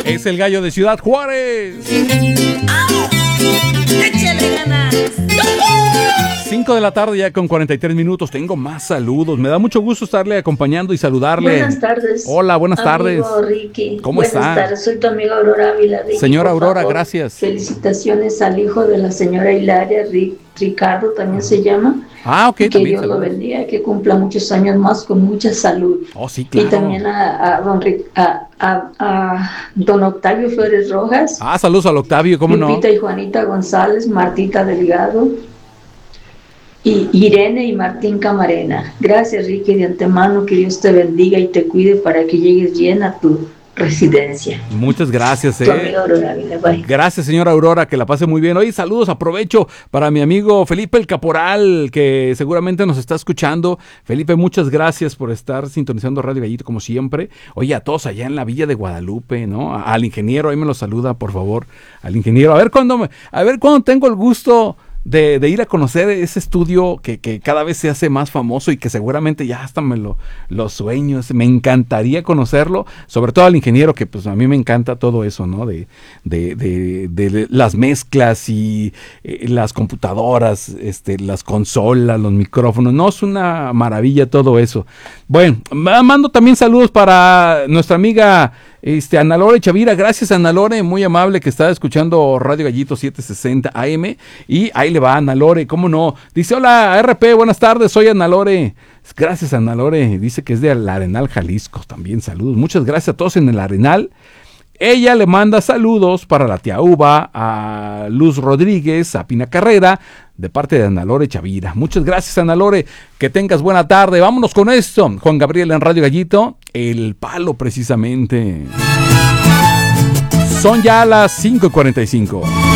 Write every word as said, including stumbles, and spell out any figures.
Es el gallo de Ciudad Juárez. ¡Ah! ¡Échale ganas! cinco de la tarde ya con cuarenta y tres minutos. Tengo más saludos. Me da mucho gusto estarle acompañando y saludarle. Buenas tardes. Hola, buenas amigo tardes. Ricky. ¿Cómo buenas está? Buenas tardes, soy tu amiga Aurora Ávila. Ricky, señora Aurora, favor, gracias. Felicitaciones al hijo de la señora Hilaria, Rick, Ricardo también se llama. Ah, ok, que también. Dios saludos. Lo bendiga, que cumpla muchos años más con mucha salud. Oh, sí, claro. Y también a, a, don, a, a, a don Octavio Flores Rojas. Ah, saludos al Octavio, ¿cómo no? Lupita y Juanita González, Martita Delgado. Y Irene y Martín Camarena. Gracias, Ricky, de antemano, que Dios te bendiga y te cuide para que llegues bien a tu residencia. Muchas gracias, eh. Tu amiga Aurora, bye. Gracias, señora Aurora, que la pase muy bien. Oye, saludos, aprovecho para mi amigo Felipe el Caporal, que seguramente nos está escuchando. Felipe, muchas gracias por estar sintonizando Radio Gallito, como siempre. Oye, a todos allá en la Villa de Guadalupe, ¿no? Al ingeniero, ahí me lo saluda, por favor, al ingeniero. A ver cuándo, me, a ver cuándo tengo el gusto De, de ir a conocer ese estudio que, que cada vez se hace más famoso y que seguramente ya hasta me lo, lo sueño. Me encantaría conocerlo, sobre todo al ingeniero, que pues a mí me encanta todo eso, ¿no? De, de, de, de las mezclas y eh, las computadoras, este, las consolas, los micrófonos. No, es una maravilla todo eso. Bueno, mando también saludos para nuestra amiga Este, Ana Lore Chavira. Gracias, Ana Lore, muy amable, que está escuchando Radio Gallito setecientos sesenta A M, y ahí le va Ana Lore, cómo no, dice: hola R P, buenas tardes, soy Ana Lore. Gracias, Ana Lore, dice que es de El Arenal, Jalisco, también saludos, muchas gracias a todos en El Arenal. Ella le manda saludos para la tía Uva, a Luz Rodríguez, a Pina Carrera, de parte de Ana Lore Chavira. Muchas gracias, Ana Lore, que tengas buena tarde. Vámonos con esto, Juan Gabriel en Radio Gallito, El Palo precisamente. Son ya las cinco y cuarenta y cinco.